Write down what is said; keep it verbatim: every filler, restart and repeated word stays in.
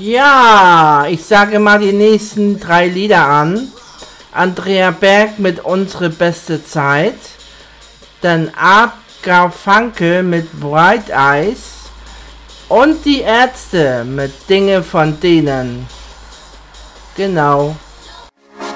Ja, ich sage mal die nächsten drei Lieder an. Andrea Berg mit Unsere beste Zeit. Dann Art Garfunkel mit Bright Eyes. Und die Ärzte mit Dinge von denen. Genau.